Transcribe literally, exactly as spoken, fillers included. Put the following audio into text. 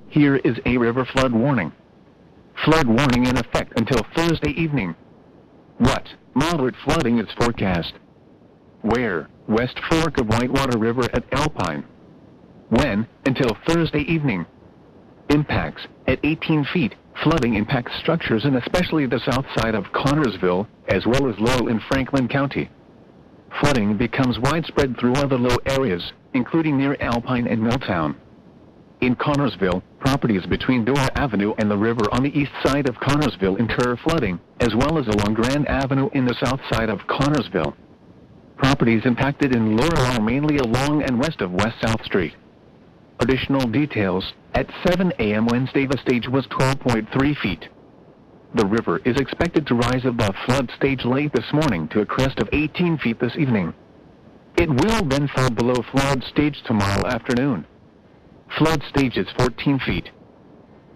Here is a river flood warning. Flood warning in effect until Thursday evening. What? Moderate flooding is forecast. Where? West Fork of Whitewater River at Alpine. When? Until Thursday evening. Impacts. At eighteen feet, flooding impacts structures in especially the south side of Connorsville, as well as low in Franklin County. Flooding becomes widespread through other low areas, including near Alpine and Milltown. In Connorsville, properties between Dora Avenue and the river on the east side of Connorsville incur flooding, as well as along Grand Avenue in the south side of Connorsville. Properties impacted in Laurel are mainly along and west of West South Street. Additional details. At seven a m Wednesday, the stage was twelve point three feet. The river is expected to rise above flood stage late this morning to a crest of eighteen feet this evening. It will then fall below flood stage tomorrow afternoon. Flood stage is fourteen feet.